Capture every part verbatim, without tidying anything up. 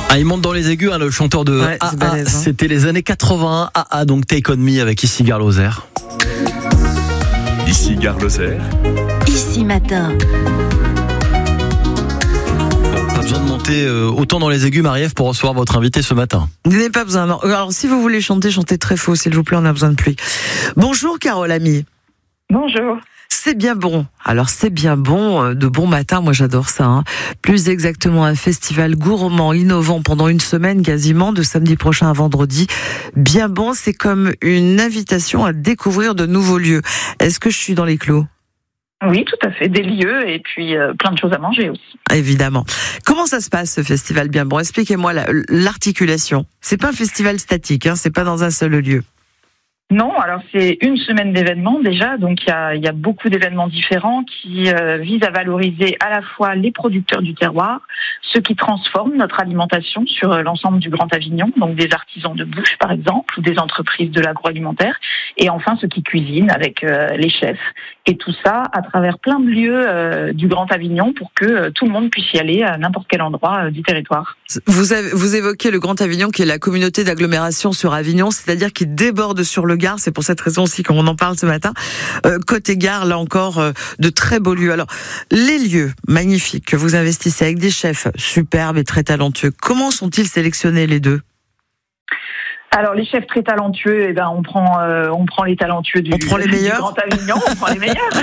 Ah, il monte dans les aigus, hein, le chanteur de Ouais, A A. c'est balèze, hein. C'était les années quatre-vingt-un. A A, donc Take On Me avec Ici Gare Lozère. Ici Gare Lozère. Ici Matin. Bon, pas besoin de monter euh, autant dans les aigus, Marie-Ève, pour recevoir votre invité ce matin. Vous n'avez pas besoin. Non. Alors, si vous voulez chanter, chantez très faux, s'il vous plaît, on a besoin de pluie. Bonjour, Carole Ami. Bonjour. C'est bien bon. Alors, c'est bien bon, de bon matin, moi j'adore ça. Hein. Plus exactement, un festival gourmand, innovant pendant une semaine quasiment, de samedi prochain à vendredi. Bien bon, c'est comme une invitation à découvrir de nouveaux lieux. Est-ce que je suis dans les clous ? Oui, tout à fait. Des lieux et puis euh, plein de choses à manger aussi. Évidemment. Comment ça se passe, ce festival Bien bon ? Expliquez-moi la, l'articulation. C'est pas un festival statique, hein, c'est pas dans un seul lieu. Non, alors c'est une semaine d'événements déjà, donc il y a, il y a beaucoup d'événements différents qui euh, visent à valoriser à la fois les producteurs du terroir, ceux qui transforment notre alimentation sur euh, l'ensemble du Grand Avignon, donc des artisans de bouche par exemple, ou des entreprises de l'agroalimentaire, et enfin ceux qui cuisinent avec euh, les chefs. Et tout ça à travers plein de lieux euh, du Grand Avignon pour que euh, tout le monde puisse y aller à n'importe quel endroit euh, du territoire. Vous, avez, vous évoquez le Grand Avignon qui est la communauté d'agglomération sur Avignon, c'est-à-dire qui déborde sur le Gard, c'est pour cette raison aussi qu'on en parle ce matin. Euh, côté Gard, là encore, euh, de très beaux lieux. Alors, les lieux magnifiques que vous investissez avec des chefs superbes et très talentueux, comment sont-ils sélectionnés les deux ? Alors les chefs très talentueux, eh ben on prend euh, on prend les talentueux du, on prend les meilleurs. du Grand Avignon, on prend les meilleurs,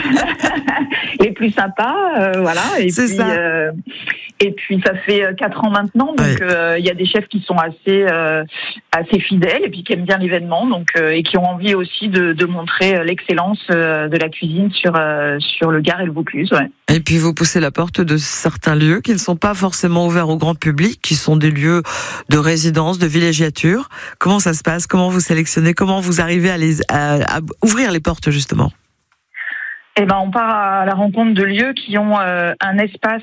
les plus sympas, euh, voilà. Et c'est puis ça. Euh, et puis ça fait quatre ans maintenant, donc il ouais. euh, y a des chefs qui sont assez euh, assez fidèles et puis qui aiment bien l'événement, donc euh, et qui ont envie aussi de, de montrer l'excellence euh, de la cuisine sur euh, sur le Gard et le Vaucluse. Ouais. Et puis vous poussez la porte de certains lieux qui ne sont pas forcément ouverts au grand public, qui sont des lieux de résidence, de villégiature. Comment ça se passe ? Comment vous sélectionnez ? Comment vous arrivez à, les, à, à ouvrir les portes justement ? Eh ben, on part à la rencontre de lieux qui ont euh, un espace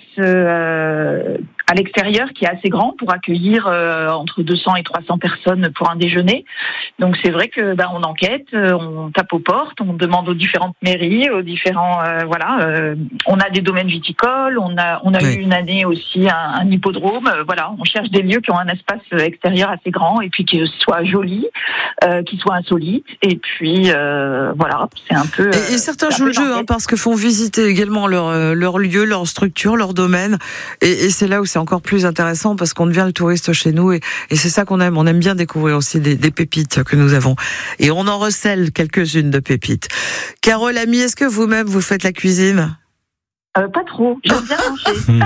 euh, à l'extérieur qui est assez grand pour accueillir euh, entre deux cents et trois cents personnes pour un déjeuner. Donc c'est vrai que ben, on enquête, on tape aux portes, on demande aux différentes mairies, aux différents euh, voilà. Euh, on a des domaines viticoles, on a on a oui. eu une année aussi un, un hippodrome. Euh, voilà, on cherche des lieux qui ont un espace extérieur assez grand et puis qui soient jolis, euh, qui soient insolites. Et puis euh, voilà, c'est un peu. Et, et certains jouent le jeu. Hein, parce que font visiter également leur, leur lieu, leur structure, leur domaine. Et, et c'est là où c'est encore plus intéressant parce qu'on devient le touriste chez nous. Et, et c'est ça qu'on aime. On aime bien découvrir aussi des, des pépites que nous avons. Et on en recèle quelques-unes de pépites. Carole Ami, est-ce que vous-même vous faites la cuisine ? Euh, pas trop, j'aime bien manger.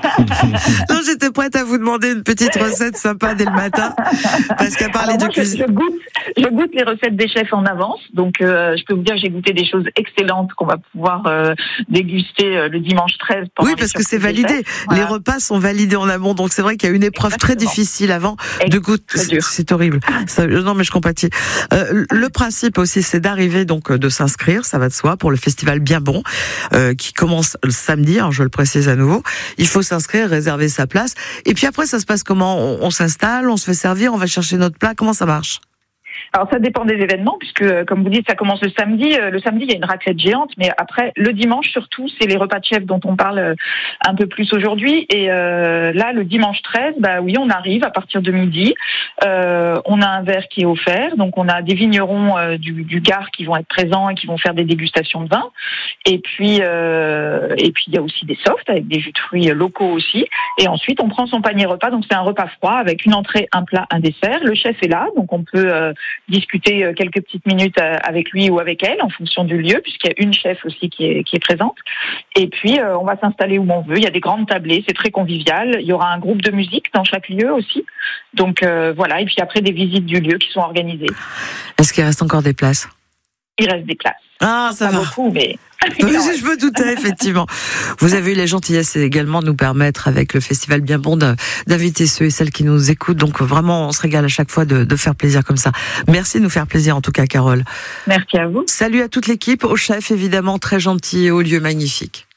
Non, j'étais prête à vous demander une petite recette sympa dès le matin, parce qu'à parler Alors de moi, cuisine... Je, je, goûte, je goûte les recettes des chefs en avance, donc euh, je peux vous dire que j'ai goûté des choses excellentes qu'on va pouvoir euh, déguster euh, le dimanche treize. Oui, parce que c'est validé. Voilà. Les repas sont validés en amont, donc c'est vrai qu'il y a une épreuve Exactement. très difficile avant de goûter. C'est, c'est horrible. Ça, non, mais je compatis. Euh, le principe aussi, c'est d'arriver, donc de s'inscrire, ça va de soi, pour le festival Bien bon, euh, qui commence samedi, hein, je le précise à nouveau. Il faut s'inscrire, réserver sa place. Et puis après, ça se passe comment ? on, on s'installe, on se fait servir, on va chercher notre plat. Comment ça marche ? Alors ça dépend des événements, puisque comme vous dites, ça commence le samedi. Le samedi, il y a une raclette géante, mais après, le dimanche surtout, c'est les repas de chef dont on parle un peu plus aujourd'hui. Et euh, là, le dimanche treize, bah oui, on arrive à partir de midi. Euh, on a un verre qui est offert, donc on a des vignerons euh, du, du Gard qui vont être présents et qui vont faire des dégustations de vin. Et puis, euh, et puis il y a aussi des softs avec des jus de fruits locaux aussi. Et ensuite, on prend son panier repas, donc c'est un repas froid avec une entrée, un plat, un dessert. Le chef est là, donc on peut euh, discuter quelques petites minutes avec lui ou avec elle en fonction du lieu, puisqu'il y a une chef aussi qui est, qui est présente. Et puis, euh, on va s'installer où on veut. Il y a des grandes tablées, c'est très convivial. Il y aura un groupe de musique dans chaque lieu aussi. Donc, euh, voilà. Et puis après, des visites du lieu qui sont organisées. Est-ce qu'il reste encore des places ? Il reste des places. Ah, ça Pas va. beaucoup, mais... Je me doutais, effectivement. Vous avez eu la gentillesse également de nous permettre, avec le Festival Bien bon, d'inviter ceux et celles qui nous écoutent. Donc vraiment, on se régale à chaque fois de, de faire plaisir comme ça. Merci de nous faire plaisir, en tout cas, Carole. Merci à vous. Salut à toute l'équipe, au chef, évidemment, très gentil, et au lieu magnifique.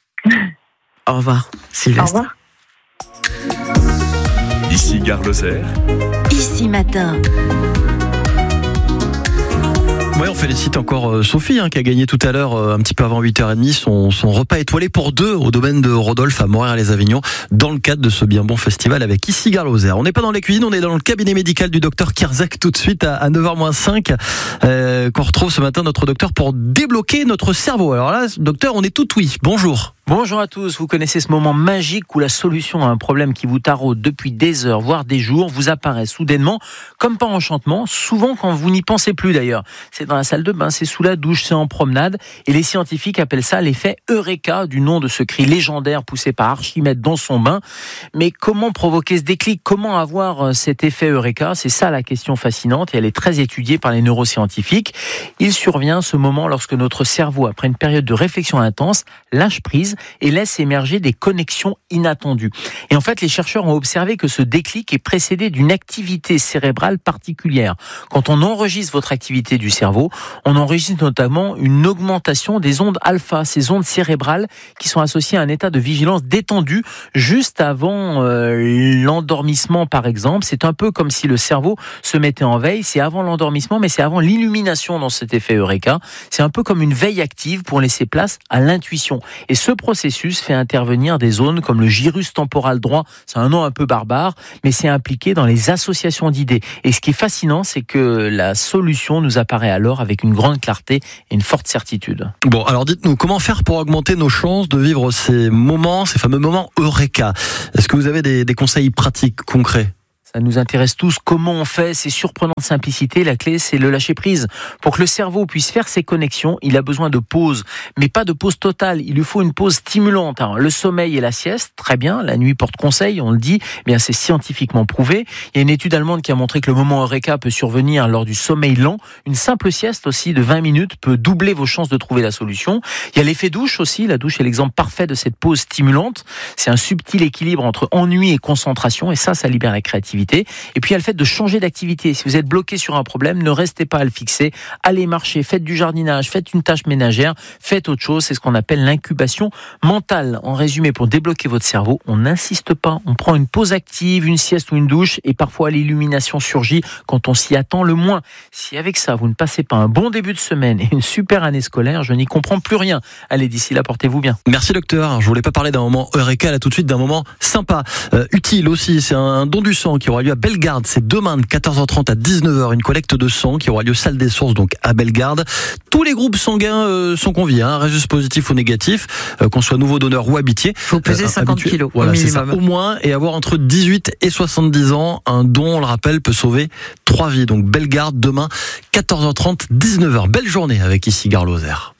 Au revoir, Sylvestre. Au revoir. Ici Gare Lozère. Ici Matin. Oui, on félicite encore euh, Sophie hein, qui a gagné tout à l'heure, euh, un petit peu avant huit heures trente, son, son repas étoilé pour deux au domaine de Rodolphe à Montréal-les-Avignon dans le cadre de ce bien bon festival avec Ici Gare Lozère. On n'est pas dans les cuisines, on est dans le cabinet médical du docteur Kierzek tout de suite à, à neuf heures moins cinq euh, qu'on retrouve ce matin notre docteur pour débloquer notre cerveau. Alors là, docteur, on est tout oui. Bonjour. Bonjour à tous, vous connaissez ce moment magique où la solution à un problème qui vous taraude depuis des heures, voire des jours, vous apparaît soudainement, comme par enchantement, souvent quand vous n'y pensez plus d'ailleurs. C'est dans la salle de bain, c'est sous la douche, c'est en promenade, et les scientifiques appellent ça l'effet Eureka, du nom de ce cri légendaire poussé par Archimède dans son bain. Mais comment provoquer ce déclic ? Comment avoir cet effet Eureka ? C'est ça la question fascinante, et elle est très étudiée par les neuroscientifiques. Il survient ce moment lorsque notre cerveau, après une période de réflexion intense, lâche prise et laisse émerger des connexions inattendues. Et en fait, les chercheurs ont observé que ce déclic est précédé d'une activité cérébrale particulière. Quand on enregistre votre activité du cerveau, on enregistre notamment une augmentation des ondes alpha, ces ondes cérébrales qui sont associées à un état de vigilance détendu juste avant euh, l'endormissement, par exemple. C'est un peu comme si le cerveau se mettait en veille. C'est avant l'endormissement, mais c'est avant l'illumination dans cet effet Eureka. C'est un peu comme une veille active pour laisser place à l'intuition. Et ce processus fait intervenir des zones comme le gyrus temporal droit. C'est un nom un peu barbare, mais c'est impliqué dans les associations d'idées. Et ce qui est fascinant, c'est que la solution nous apparaît alors avec une grande clarté et une forte certitude. Bon, alors dites-nous, comment faire pour augmenter nos chances de vivre ces moments, ces fameux moments Eureka ? Est-ce que vous avez des, des conseils pratiques, concrets ? Ça nous intéresse tous. Comment on fait ? C'est surprenant de simplicité. La clé, c'est le lâcher prise. Pour que le cerveau puisse faire ses connexions, il a besoin de pause. Mais pas de pause totale. Il lui faut une pause stimulante. Alors, le sommeil et la sieste, très bien. La nuit porte conseil, on le dit. Eh bien, c'est scientifiquement prouvé. Il y a une étude allemande qui a montré que le moment Eureka peut survenir lors du sommeil lent. Une simple sieste aussi de vingt minutes peut doubler vos chances de trouver la solution. Il y a l'effet douche aussi. La douche est l'exemple parfait de cette pause stimulante. C'est un subtil équilibre entre ennui et concentration. Et ça, ça libère la créativité. Et puis il y a le fait de changer d'activité. Si vous êtes bloqué sur un problème, ne restez pas à le fixer. Allez marcher, faites du jardinage, faites une tâche ménagère, faites autre chose. C'est ce qu'on appelle l'incubation mentale. En résumé, pour débloquer votre cerveau, on n'insiste pas. On prend une pause active, une sieste ou une douche, et parfois l'illumination surgit quand on s'y attend le moins. Si avec ça, vous ne passez pas un bon début de semaine et une super année scolaire, je n'y comprends plus rien. Allez, d'ici là, portez-vous bien. Merci docteur. Je voulais pas parler d'un moment Eureka, là tout de suite d'un moment sympa, euh, utile aussi. C'est un don du sang qui aura lieu à Bellegarde. C'est demain de quatorze heures trente à dix-neuf heures, une collecte de sang qui aura lieu salle des sources, donc à Bellegarde. Tous les groupes sanguins euh, sont conviés, hein, résus positif ou négatif, euh, qu'on soit nouveau donneur ou habitué. Il faut peser euh, cinquante habitué. kilos Voilà, au c'est ça, minimum. au moins, et avoir entre dix-huit et soixante-dix ans. Un don, on le rappelle, peut sauver trois vies. Donc Bellegarde, demain, quatorze heures trente, dix-neuf heures. Belle journée avec Ici Gare Lozère.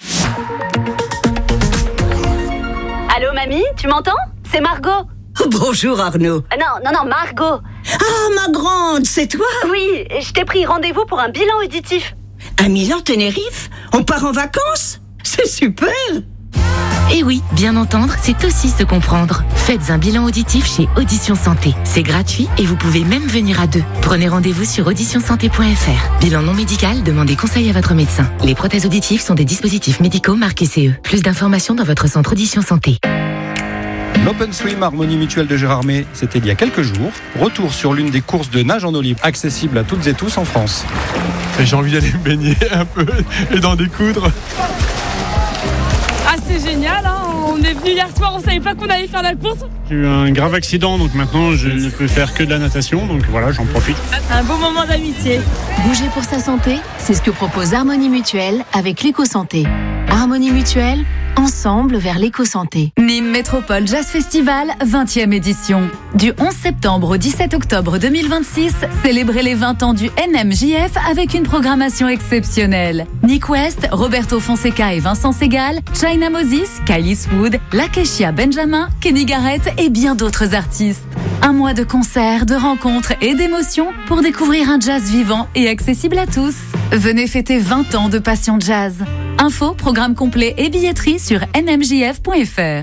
Allô mamie, tu m'entends ? C'est Margot. Bonjour Arnaud. Euh, non, non, non, Margot. Ah, ma grande, c'est toi ? Oui, je t'ai pris rendez-vous pour un bilan auditif. À Milan, Tenerife ? On part en vacances ? C'est super ! Et oui, bien entendre, c'est aussi se comprendre. Faites un bilan auditif chez Audition Santé. C'est gratuit et vous pouvez même venir à deux. Prenez rendez-vous sur audition santé point f r. Bilan non médical, demandez conseil à votre médecin. Les prothèses auditives sont des dispositifs médicaux marqués C E. Plus d'informations dans votre centre Audition Santé. L'Open Swim Harmonie Mutuelle de Gérardmer, c'était il y a quelques jours. Retour sur l'une des courses de nage en eau libre, accessible à toutes et tous en France. Et j'ai envie d'aller me baigner un peu et d'en découdre. Ah, c'est génial, hein. On est venu hier soir, on savait pas qu'on allait faire la course. J'ai eu un grave accident, donc maintenant je ne peux faire que de la natation, donc voilà, j'en profite. Un beau moment d'amitié. Bouger pour sa santé, c'est ce que propose Harmonie Mutuelle avec l'éco-santé. Harmonie Mutuelle, ensemble vers l'éco-santé. Nîmes Métropole Jazz Festival, vingtième édition. Du onze septembre au dix-sept octobre deux mille vingt-six, célébrez les vingt ans du N M J F avec une programmation exceptionnelle. Nick West, Roberto Fonseca et Vincent Segal, China Moses, Kylie Swood, Lakeshia Benjamin, Kenny Garrett et bien d'autres artistes. Un mois de concerts, de rencontres et d'émotions pour découvrir un jazz vivant et accessible à tous. Venez fêter vingt ans de passion jazz. Info, programme complet et billetterie sur n m j f point f r.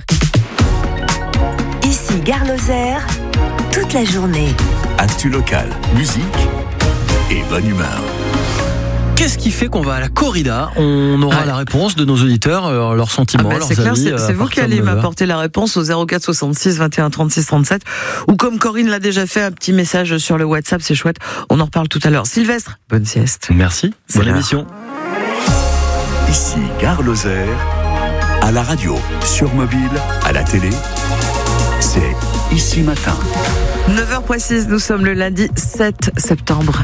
Ici Gare Lozère, toute la journée. Actu local, musique et bonne humeur. Qu'est-ce qui fait qu'on va à la corrida ? On aura ouais. la réponse de nos auditeurs, euh, leurs sentiments, ah bah leurs c'est clair, avis. C'est, c'est vous qui allez m'apporter la réponse au zéro quatre soixante-six vingt et un trente-six trente-sept. Ou comme Corinne l'a déjà fait, un petit message sur le WhatsApp, c'est chouette. On en reparle tout à l'heure. Sylvestre, bonne sieste. Merci, c'est bonne l'heure. émission. Ici Gare Lozère, à la radio, sur mobile, à la télé, c'est Ici Matin. neuf heures précise, nous sommes le lundi sept septembre.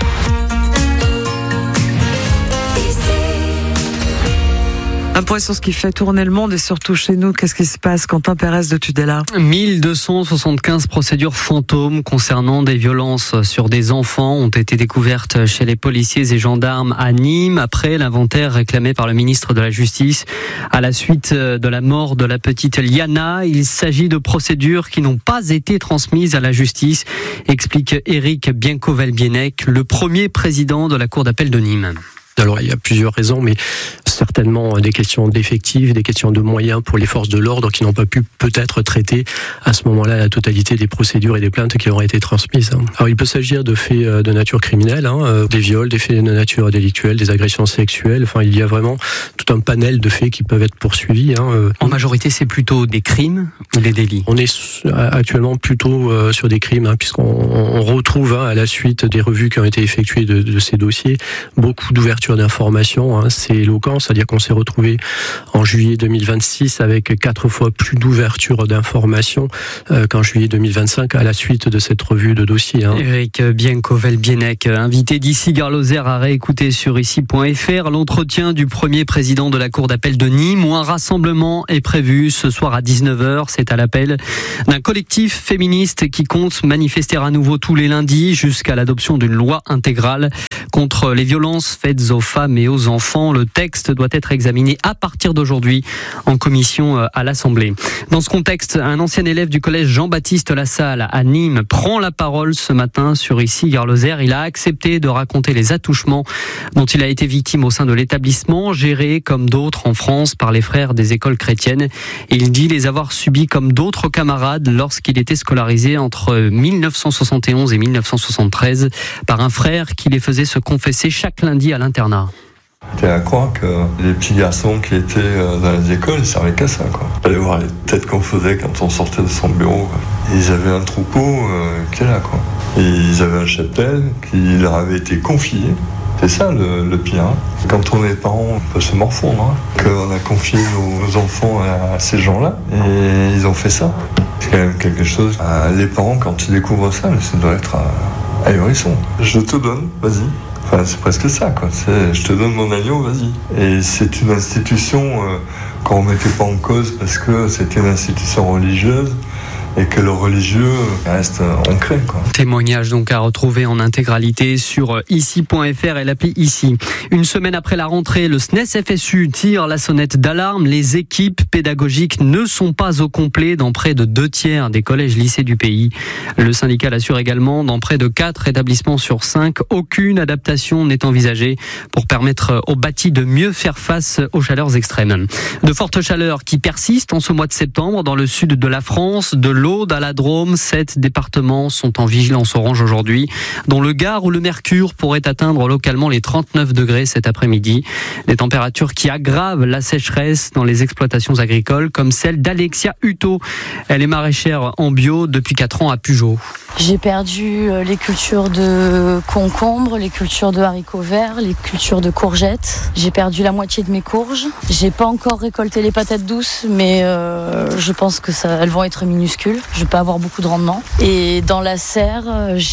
Un point sur ce qui fait tourner le monde et surtout chez nous, qu'est-ce qui se passe, Quentin Pérez de Tudela? mille deux cent soixante-quinze procédures fantômes concernant des violences sur des enfants ont été découvertes chez les policiers et gendarmes à Nîmes après l'inventaire réclamé par le ministre de la Justice à la suite de la mort de la petite Liana. Il s'agit de procédures qui n'ont pas été transmises à la justice, explique Éric Biencovel-Bienec, le premier président de la Cour d'appel de Nîmes. Alors il y a plusieurs raisons, mais certainement des questions d'effectifs, des questions de moyens pour les forces de l'ordre qui n'ont pas pu peut-être traiter à ce moment-là la totalité des procédures et des plaintes qui auraient été transmises. Alors il peut s'agir de faits de nature criminelle, hein, des viols, des faits de nature délictuelle, des agressions sexuelles. Enfin, il y a vraiment tout un panel de faits qui peuvent être poursuivis. Hein. En majorité, c'est plutôt des crimes ou des délits? On est actuellement plutôt sur des crimes, hein, puisqu'on on retrouve hein, à la suite des revues qui ont été effectuées de, de ces dossiers beaucoup d'ouverture d'informations, hein, c'est éloquent, c'est-à-dire qu'on s'est retrouvé en juillet deux mille vingt-six avec quatre fois plus d'ouverture d'informations euh, qu'en juillet deux mille vingt-cinq à la suite de cette revue de dossiers. Hein. Éric Biencovel-Bienec, invité d'Ici Gare Lozère à réécouter sur ici point f r. L'entretien du premier président de la Cour d'appel de Nîmes où un rassemblement est prévu ce soir à dix-neuf heures. C'est à l'appel d'un collectif féministe qui compte manifester à nouveau tous les lundis jusqu'à l'adoption d'une loi intégrale contre les violences faites aux femmes et aux enfants. Le texte doit être examiné à partir d'aujourd'hui en commission à l'Assemblée. Dans ce contexte, un ancien élève du collège Jean-Baptiste Lassalle à Nîmes prend la parole ce matin sur Ici Gare Lozère. Il a accepté de raconter les attouchements dont il a été victime au sein de l'établissement, géré comme d'autres en France par les frères des écoles chrétiennes. Il dit les avoir subis comme d'autres camarades lorsqu'il était scolarisé entre mille neuf cent soixante et onze et mille neuf cent soixante-treize par un frère qui les faisait se confesser chaque lundi à l'internat. T'es à croire que les petits garçons qui étaient dans les écoles, ils servaient qu'à ça, quoi. J'allais voir les têtes qu'on faisait quand on sortait de son bureau, quoi. Ils avaient un troupeau euh, qui est là, quoi. Et ils avaient un cheptel qui leur avait été confié. C'est ça le, le pire. Hein. Quand on est parents, on peut se morfondre. Hein. Qu'on a confié nos enfants à, à ces gens-là et ils ont fait ça. C'est quand même quelque chose. Ah, les parents, quand ils découvrent ça, ça doit être ah, ahurissant. Je te donne, vas-y. Enfin, c'est presque ça, quoi. C'est, je te donne mon agneau, vas-y. Et c'est une institution euh, qu'on ne mettait pas en cause parce que c'était une institution religieuse et que le religieux reste ancré, quoi. Témoignage donc à retrouver en intégralité sur ici point f r et l'appli Ici. Une semaine après la rentrée, le S N E S F S U tire la sonnette d'alarme. Les équipes pédagogiques ne sont pas au complet dans près de deux tiers des collèges-lycées du pays. Le syndicat l'assure également, dans près de quatre établissements sur cinq, aucune adaptation n'est envisagée pour permettre aux bâtis de mieux faire face aux chaleurs extrêmes. De fortes chaleurs qui persistent en ce mois de septembre dans le sud de la France, de l'Aude à la Drôme, sept départements sont en vigilance orange aujourd'hui, dont le Gard où le mercure pourrait atteindre localement les trente-neuf degrés cet après-midi. Des températures qui aggravent la sécheresse dans les exploitations agricoles, comme celle d'Alexia Hutto. Elle est maraîchère en bio depuis quatre ans à Pugeot. J'ai perdu les cultures de concombres, les cultures de haricots verts, les cultures de courgettes. J'ai perdu la moitié de mes courges. J'ai pas encore récolté les patates douces, mais euh, je pense que ça, elles vont être minuscules. Je vais pas avoir beaucoup de rendement. Et dans la serre,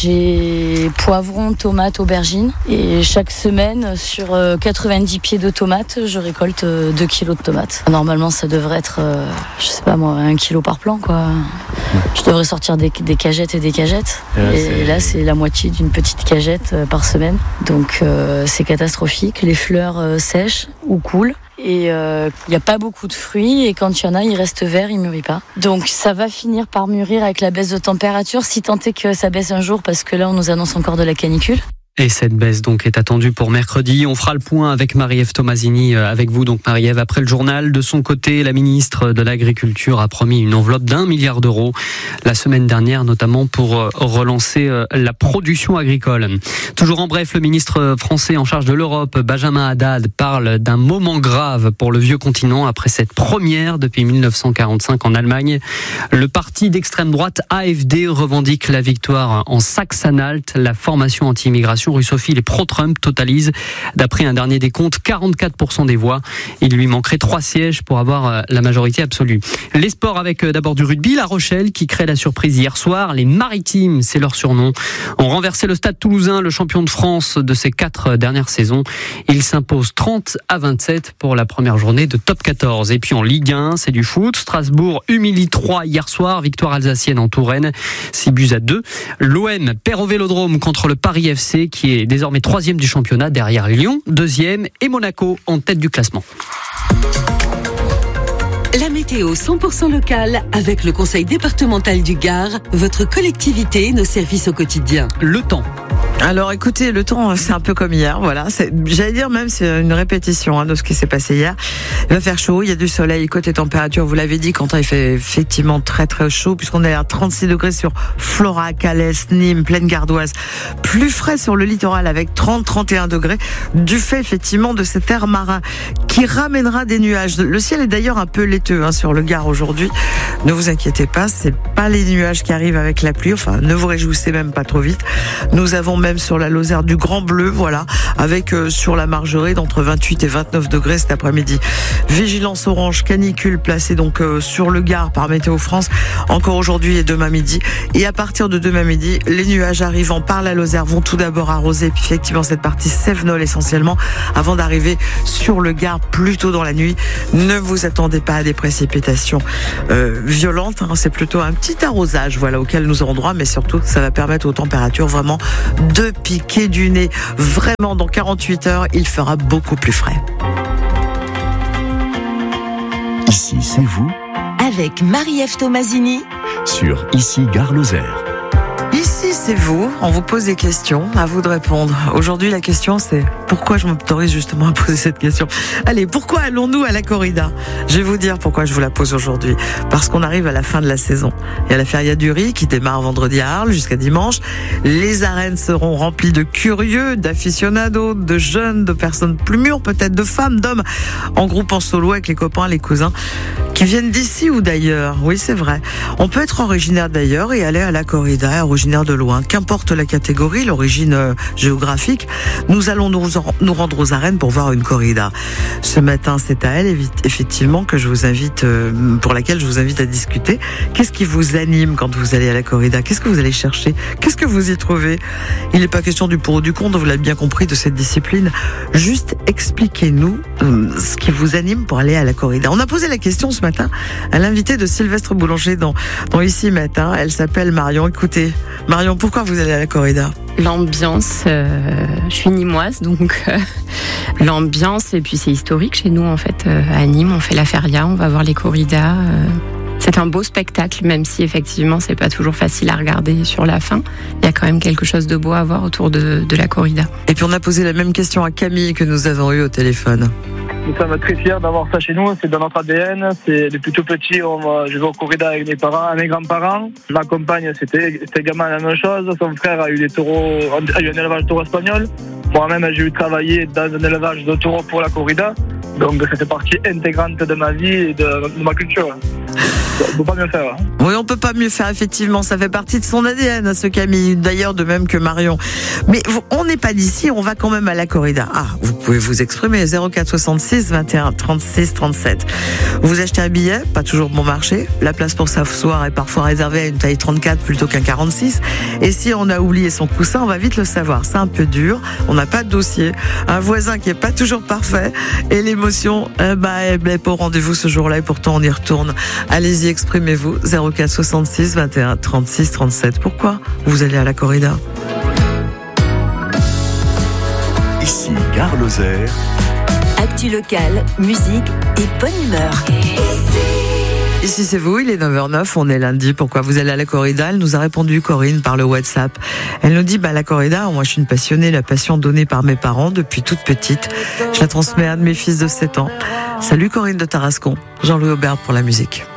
j'ai poivrons, tomates, aubergines. Et chaque semaine, sur quatre-vingt-dix pieds de tomates, je récolte deux kilos de tomates. Normalement, ça devrait être, je sais pas moi, un kilo par plan, quoi. Je devrais sortir des, des cagettes et des cagettes. Et là, et là, c'est la moitié d'une petite cagette par semaine. Donc, euh, c'est catastrophique. Les fleurs euh, sèchent ou coulent. Et il euh, n'y a pas beaucoup de fruits. Et quand il y en a, ils restent verts, ils ne mûrissent pas. Donc, ça va finir par mûrir avec la baisse de température, si tant est que ça baisse un jour, parce que là, on nous annonce encore de la canicule. Et cette baisse donc est attendue pour mercredi. On fera le point avec Marie-Ève Tomasini, avec vous donc Marie-Ève. Après le journal, de son côté, la ministre de l'Agriculture a promis une enveloppe d'un milliard d'euros la semaine dernière, notamment pour relancer la production agricole. Toujours en bref, le ministre français en charge de l'Europe, Benjamin Haddad, parle d'un moment grave pour le vieux continent après cette première depuis mille neuf cent quarante-cinq en Allemagne. Le parti d'extrême droite A F D revendique la victoire en Saxe-Anhalt, la formation anti-immigration génération russophile et pro-Trump totalise, d'après un dernier décompte, quarante-quatre pour cent des voix. Il lui manquerait trois sièges pour avoir la majorité absolue. Les sports avec d'abord du rugby. La Rochelle qui crée la surprise hier soir. Les Maritimes, c'est leur surnom, ont renversé le Stade Toulousain, le champion de France de ces quatre dernières saisons. Il s'impose trente à vingt-sept pour la première journée de top quatorze. Et puis en Ligue un, c'est du foot. Strasbourg humilie Troyes hier soir. Victoire alsacienne en Touraine, six buts à deux. L'O M perd au Vélodrome contre le Paris F C qui est désormais troisième du championnat derrière Lyon, deuxième, et Monaco en tête du classement. La météo cent pour cent locale avec le conseil départemental du Gard, votre collectivité et nos services au quotidien. Le temps. Alors écoutez, le temps c'est un peu comme hier, voilà. C'est, j'allais dire même c'est une répétition hein, de ce qui s'est passé hier. Il va faire chaud, il y a du soleil, côté température, vous l'avez dit, Quentin, il fait effectivement très très chaud puisqu'on est à trente-six degrés sur Florac, Calais, Nîmes, Plaine Gardoise. Plus frais sur le littoral avec trente à trente et un degrés du fait effectivement de cet air marin qui ramènera des nuages. Le ciel est d'ailleurs un peu laiteux hein, sur le Gard aujourd'hui. Ne vous inquiétez pas, c'est pas les nuages qui arrivent avec la pluie, enfin ne vous réjouissez même pas trop vite. Nous avons même sur la Lozère du grand bleu, voilà, avec euh, sur la Margeride entre vingt-huit et vingt-neuf degrés cet après-midi. Vigilance orange canicule placée donc euh, sur le Gard par Météo France encore aujourd'hui et demain midi. Et à partir de demain midi, les nuages arrivant par la Lozère vont tout d'abord arroser puis effectivement cette partie Cévenol essentiellement avant d'arriver sur le Gard plus tôt dans la nuit. Ne vous attendez pas à des précipitations euh, violentes, hein, c'est plutôt un petit arrosage voilà auquel nous aurons droit, mais surtout ça va permettre aux températures vraiment de piquer du nez. Vraiment, dans quarante-huit heures, il fera beaucoup plus frais. Ici, c'est vous. Avec Marie-Ève Tomasini. Sur Ici, Gare Lozère. Ici, c'est vous. On vous pose des questions. À vous de répondre. Aujourd'hui, la question, c'est pourquoi je m'autorise justement à poser cette question. Allez, pourquoi allons-nous à la corrida? Je vais vous dire pourquoi je vous la pose aujourd'hui. Parce qu'on arrive à la fin de la saison. Il y a la Feria du Riz qui démarre vendredi à Arles jusqu'à dimanche. Les arènes seront remplies de curieux, d'aficionados, de jeunes, de personnes plus mûres, peut-être de femmes, d'hommes, en groupe, en solo, avec les copains, les cousins, qui viennent d'ici ou d'ailleurs. Oui, c'est vrai. On peut être originaire d'ailleurs et aller à la corrida, originaire de loin. Qu'importe la catégorie, l'origine euh, géographique, nous allons nous, en, nous rendre aux arènes pour voir une corrida. Ce matin, c'est à elle, effectivement, que je vous invite, euh, pour laquelle je vous invite à discuter. Qu'est-ce qui vous anime quand vous allez à la corrida? Qu'est-ce que vous allez chercher? Qu'est-ce que vous y trouvez? Il n'est pas question du pour ou du contre, vous l'avez bien compris, de cette discipline. Juste expliquez-nous euh, ce qui vous anime pour aller à la corrida. On a posé la question ce matin à l'invité de Sylvestre Boulanger dans, dans Ici Matin. Elle s'appelle Marion. Écoutez, Marion, pourquoi vous allez à la corrida? L'ambiance, euh, je suis nîmoise, donc euh, l'ambiance, et puis c'est historique chez nous en fait. Euh, à Nîmes, on fait la feria, on va voir les corridas. Euh, c'est un beau spectacle, même si effectivement c'est pas toujours facile à regarder sur la fin. Il y a quand même quelque chose de beau à voir autour de, de la corrida. Et puis on a posé la même question à Camille que nous avons eu au téléphone. Nous sommes très fiers d'avoir ça chez nous, c'est dans notre A D N, c'est depuis tout petit, on va, je vais au corrida avec mes parents, avec mes grands-parents. Ma compagne, c'était, c'était également la même chose, son frère a eu des taureaux, a eu un élevage de taureaux espagnol. Moi-même, j'ai eu travaillé dans un élevage de taureaux pour la corrida, donc ça fait partie intégrante de ma vie et de, de ma culture. On peut pas mieux faire. Hein. Oui, on peut pas mieux faire, effectivement. Ça fait partie de son A D N, ce Camille. D'ailleurs, de même que Marion. Mais on n'est pas d'ici, on va quand même à la corrida. Ah, vous pouvez vous exprimer. zéro quatre soixante-six vingt et un trente-six trente-sept. Vous achetez un billet, pas toujours bon marché. La place pour s'asseoir est parfois réservée à une taille trente-quatre plutôt qu'un quarante-six. Et si on a oublié son coussin, on va vite le savoir. C'est un peu dur. On n'a pas de dossier. Un voisin qui est pas toujours parfait. Et l'émotion, eh ben, elle n'est pas au rendez-vous ce jour-là. Et pourtant, on y retourne. Allez-y, exprimez-vous. zéro quatre soixante-six vingt et un trente-six trente-sept. Pourquoi vous allez à la corrida? Ici, Gare Lozère. Actu locale, musique et bonne humeur. Ici c'est vous, il est neuf heures neuf, on est lundi. Pourquoi vous allez à la corrida? Elle nous a répondu, Corinne, par le WhatsApp. Elle nous dit, bah la corrida, moi je suis une passionnée, la passion donnée par mes parents depuis toute petite. Je la transmets à un de mes fils de sept ans. Salut Corinne de Tarascon. Jean-Louis Aubert pour la musique.